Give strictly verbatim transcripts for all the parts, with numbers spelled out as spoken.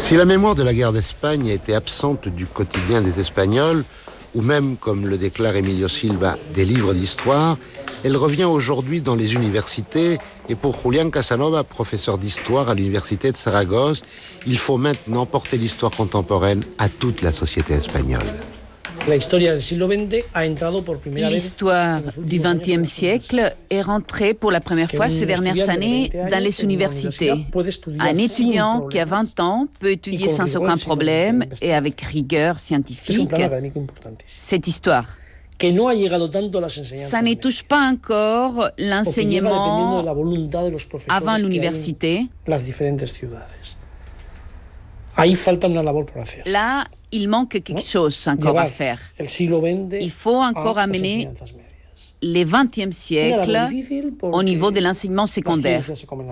Si la mémoire de la guerre d'Espagne a été absente du quotidien des Espagnols, ou même, comme le déclare Emilio Silva, des livres d'histoire, elle revient aujourd'hui dans les universités. Et pour Julián Casanova, professeur d'histoire à l'université de Saragosse, il faut maintenant porter l'histoire contemporaine à toute la société espagnole. L'histoire du vingtième siècle est rentrée pour la première fois ces dernières années dans les universités. Un étudiant qui a vingt ans peut étudier sans aucun problème et avec rigueur scientifique cette histoire. Ça ne touche pas encore l'enseignement avant l'université. Là, il manque quelque chose encore à faire. Il faut encore amener le vingtième siècle au niveau de l'enseignement secondaire.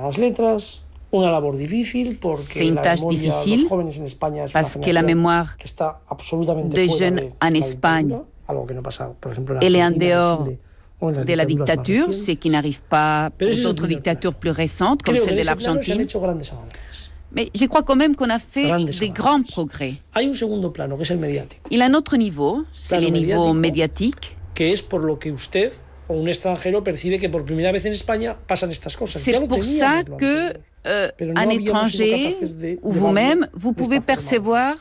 C'est une tâche difficile parce que la mémoire des jeunes en Espagne, elle est en dehors de la dictature, ce qui n'arrive pas aux autres dictatures plus récentes, comme celle de l'Argentine. Mais je crois quand même qu'on a fait des grands progrès. Il y a un autre niveau, c'est le niveau médiatique. C'est pour ça que euh, un étranger ou vous-même, vous pouvez percevoir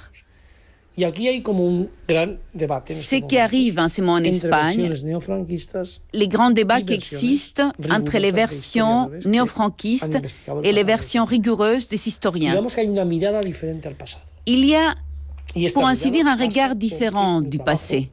ce qui arrive en ce moment en Espagne, les grands débats qui existent entre les versions néo-franquistes et les versions rigoureuses des historiens. Il y a, pour ainsi dire, un regard différent du passé.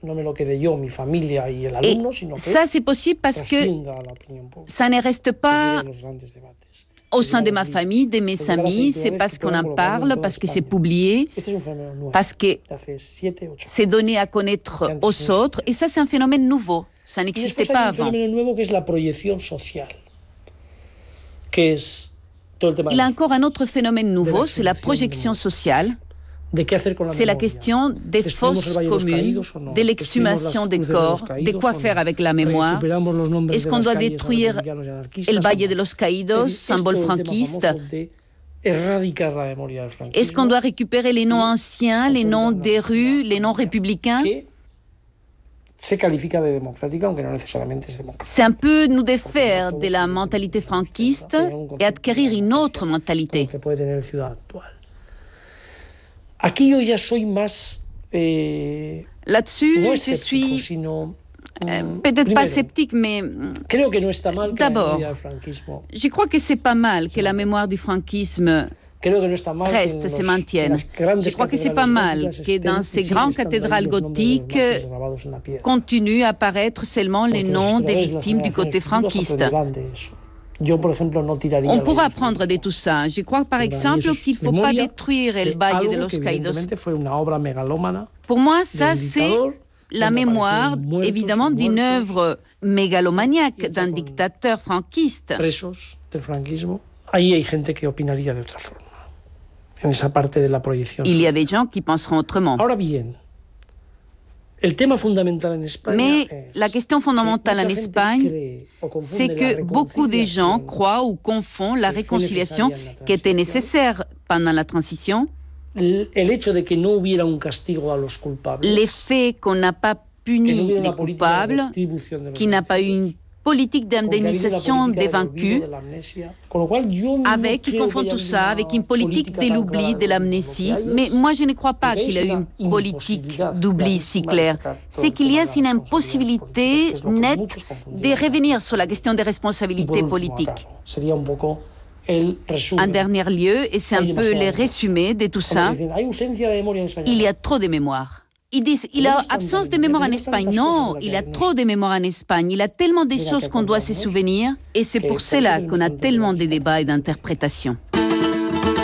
Et ça, c'est possible parce que ça ne reste pas au sein de ma famille, de mes amis, c'est parce qu'on en parle, parce que c'est publié, parce que c'est donné à connaître aux autres. Et ça, c'est un phénomène nouveau. Ça n'existait pas avant. Il y a encore un autre phénomène nouveau, c'est la projection sociale. C'est la question des fosses communes, de l'exhumation des corps, de quoi faire avec la mémoire. Est-ce qu'on doit détruire El Valle de los Caídos, symbole franquiste? Est-ce qu'on doit récupérer les noms anciens, les noms des rues, les noms républicains? C'est un peu nous défaire de la mentalité franquiste et acquérir une autre mentalité. Là-dessus, je suis euh, peut-être pas sceptique, mais d'abord, je crois que c'est pas mal que la mémoire du franquisme reste, se maintienne. Je crois que c'est pas mal que dans ces grandes cathédrales gothiques continuent à apparaître seulement les noms des victimes du côté franquiste. On pourra apprendre de tout ça. Je crois par exemple qu'il ne faut pas détruire El Valle de los Caídos. Pour moi, ça c'est la mémoire, évidemment, d'une œuvre mégalomaniaque d'un dictateur franquiste. Il y a des gens qui penseront autrement. Mais la question fondamentale en Espagne, c'est que beaucoup de gens croient ou confondent la réconciliation qui était nécessaire pendant la transition. L'effet qu'on n'a pas puni les coupables, qu'il n'a pas eu une politique d'indemnisation des vaincus, avec, ils confondent tout ça avec une politique de l'oubli, de l'amnésie. Mais moi, je ne crois pas qu'il y ait une politique d'oubli si claire. C'est qu'il y a une impossibilité nette de revenir sur la question des responsabilités politiques. En dernier lieu, et c'est un peu le résumé de tout ça, il y a trop de mémoire. Ils disent il y a absence de mémoire en Espagne. Non, il y a trop de mémoire en Espagne. Il y a tellement de choses qu'on doit se souvenir. Et c'est pour cela qu'on a tellement de débats et d'interprétations.